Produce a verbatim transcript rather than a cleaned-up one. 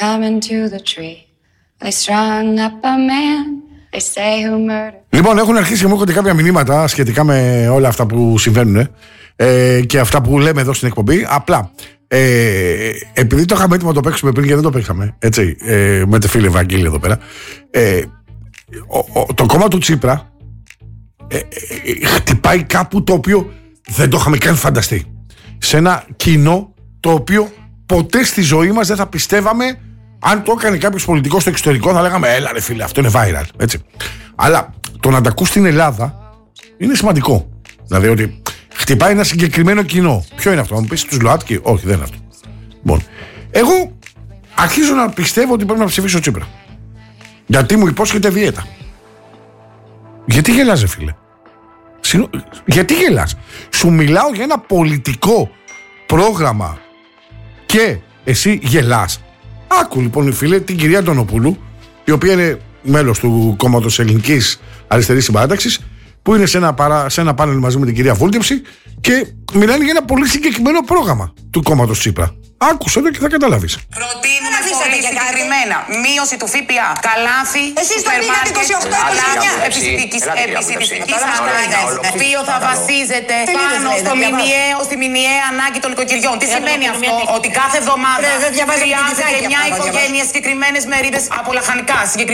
coming to the tree. They strung up a man. They say who murdered. Λοιπόν, έχουν αρχίσει και μου έρχονται κάποια μηνύματα σχετικά με όλα αυτά που συμβαίνουν ε, και αυτά που λέμε εδώ στην εκπομπή. Απλά, ε, επειδή το είχαμε έτοιμο να το παίξουμε πριν και δεν το παίξαμε, έτσι, ε, με τη φίλη Ευαγγέλη εδώ πέρα, ε, ο, ο, το κόμμα του Τσίπρα ε, ε, χτυπάει κάπου το οποίο δεν το είχαμε καν φανταστεί. Σε ένα κοινό το οποίο ποτέ στη ζωή μας δεν θα πιστεύαμε. Αν το έκανε κάποιος πολιτικός στο εξωτερικό, θα λέγαμε έλα ρε φίλε, αυτό είναι viral. Έτσι. Αλλά το να τα ακούς στην Ελλάδα είναι σημαντικό. Δηλαδή ότι χτυπάει ένα συγκεκριμένο κοινό. Ποιο είναι αυτό, να μου πεις τους ΛΟΑΤΚΙ? Όχι, δεν είναι αυτό. Λοιπόν, εγώ αρχίζω να πιστεύω ότι πρέπει να ψηφίσω Τσίπρα. Γιατί μου υπόσχεται διέτα. Γιατί γελάς, ρε φίλε? Συνο... Γιατί γελάς? Σου μιλάω για ένα πολιτικό πρόγραμμα και εσύ γελάς. Άκου λοιπόν, φίλε, την κυρία Αντωνοπούλου, η οποία είναι μέλος του κόμματος Ελληνικής Αριστερής Συμπαράταξης, που είναι σε ένα, παρά, σε ένα πάνελ μαζί με την κυρία Βούλτεψη και μιλάνε για ένα πολύ συγκεκριμένο πρόγραμμα του κόμματος Τσίπρα. Άκουσε το και θα καταλάβεις. Προτείνουμε πολύ συγκεκριμένα μείωση του ΦΠΑ, καλάθι, σούπερ μάρκετ, αλλά επιστημικής ανάγκης, το οποίο θα βασίζεται πάνω στο μηνιαίο, στη μηνιαία ανάγκη των νοικοκυριών. Τι σημαίνει αυτό? Ότι κάθε εβδομάδα χρειάζεται μια οικογένεια συγκεκριμένες μερίδες από λαχανικά.